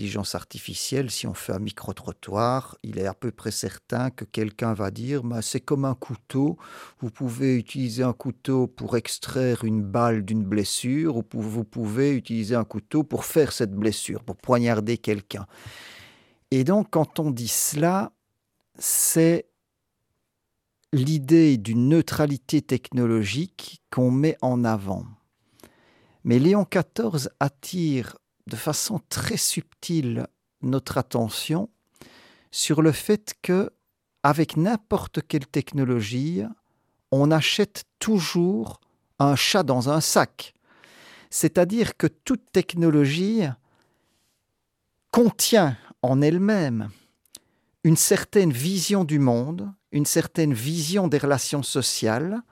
L'intelligence artificielle, si on fait un micro-trottoir, il est à peu près certain que quelqu'un va dire: «Bah, c'est comme un couteau, vous pouvez utiliser un couteau pour extraire une balle d'une blessure ou vous pouvez utiliser un couteau pour faire cette blessure, pour poignarder quelqu'un». Et donc quand on dit cela, c'est l'idée d'une neutralité technologique qu'on met en avant. Mais Léon XIV attire de façon très subtile notre attention sur le fait que, avec n'importe quelle technologie, on achète toujours un chat dans un sac. C'est-à-dire que toute technologie contient en elle-même une certaine vision du monde, une certaine vision des relations sociales.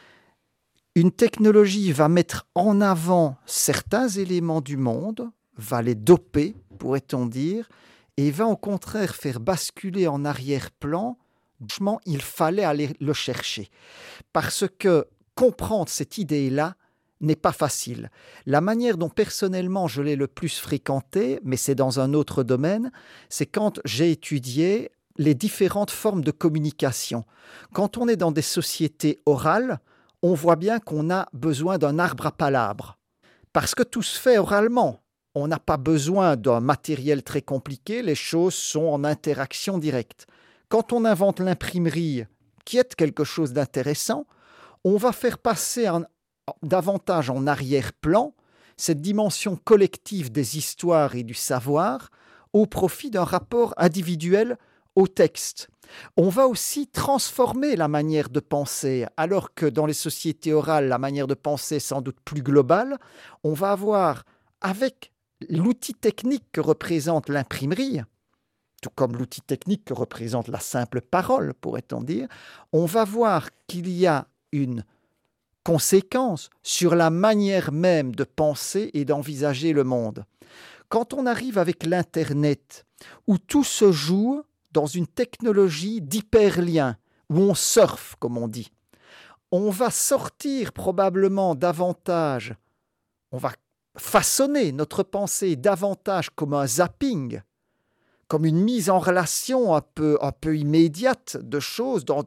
Une technologie va mettre en avant certains éléments du monde, va les doper, pourrait-on dire, et va au contraire faire basculer en arrière-plan. Franchement, il fallait aller le chercher. Parce que comprendre cette idée-là n'est pas facile. La manière dont personnellement je l'ai le plus fréquentée, mais c'est dans un autre domaine, c'est quand j'ai étudié les différentes formes de communication. Quand on est dans des sociétés orales, on voit bien qu'on a besoin d'un arbre à palabres. Parce que tout se fait oralement. On n'a pas besoin d'un matériel très compliqué, les choses sont en interaction directe. Quand on invente l'imprimerie, qui est quelque chose d'intéressant, on va faire passer davantage en arrière-plan cette dimension collective des histoires et du savoir au profit d'un rapport individuel au texte. On va aussi transformer la manière de penser, alors que dans les sociétés orales, la manière de penser est sans doute plus globale. On va avoir, avec l'outil technique que représente l'imprimerie, tout comme l'outil technique que représente la simple parole, pourrait-on dire, on va voir qu'il y a une conséquence sur la manière même de penser et d'envisager le monde. Quand on arrive avec l'Internet, où tout se joue dans une technologie d'hyperlien, où on surfe, comme on dit, on va sortir probablement davantage, on va façonner notre pensée davantage comme un zapping, comme une mise en relation un peu immédiate de choses dans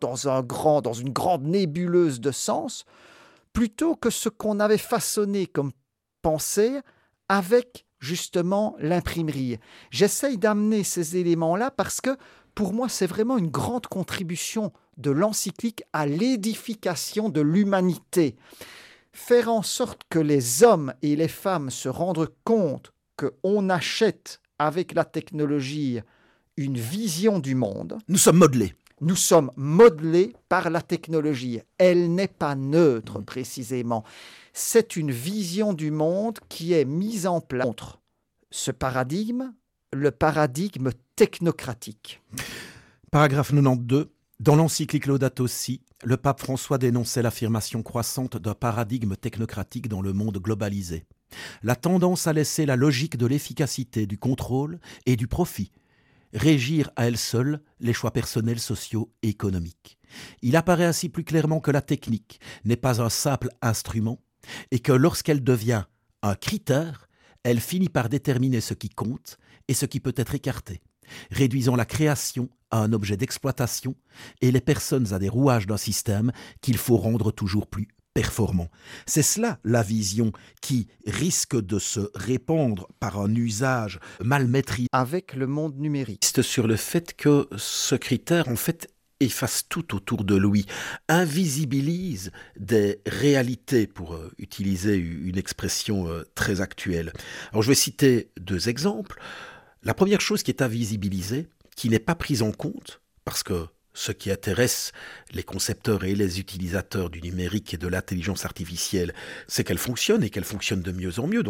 une grande nébuleuse de sens, plutôt que ce qu'on avait façonné comme pensée avec justement l'imprimerie. J'essaye d'amener ces éléments-là parce que pour moi, c'est vraiment une grande contribution de l'encyclique à l'édification de l'humanité. Faire en sorte que les hommes et les femmes se rendent compte qu'on achète avec la technologie une vision du monde. Nous sommes modelés. Nous sommes modelés par la technologie. Elle n'est pas neutre, précisément. C'est une vision du monde qui est mise en place contre ce paradigme, le paradigme technocratique. Paragraphe 92. Dans l'encyclique Laudato Si, le pape François dénonçait l'affirmation croissante d'un paradigme technocratique dans le monde globalisé. La tendance à laisser la logique de l'efficacité, du contrôle et du profit régir à elle seule les choix personnels, sociaux et économiques. Il apparaît ainsi plus clairement que la technique n'est pas un simple instrument et que lorsqu'elle devient un critère, elle finit par déterminer ce qui compte et ce qui peut être écarté, réduisant la création à un objet d'exploitation et les personnes à des rouages d'un système qu'il faut rendre toujours plus performant. C'est cela la vision qui risque de se répandre par un usage mal maîtrisé avec le monde numérique. Sur le fait que ce critère, en fait, efface tout autour de lui, invisibilise des réalités, pour utiliser une expression très actuelle. Alors je vais citer 2 exemples. La première chose qui est invisibilisée, qui n'est pas prise en compte, parce que ce qui intéresse les concepteurs et les utilisateurs du numérique et de l'intelligence artificielle, c'est qu'elle fonctionne et qu'elle fonctionne de mieux en mieux.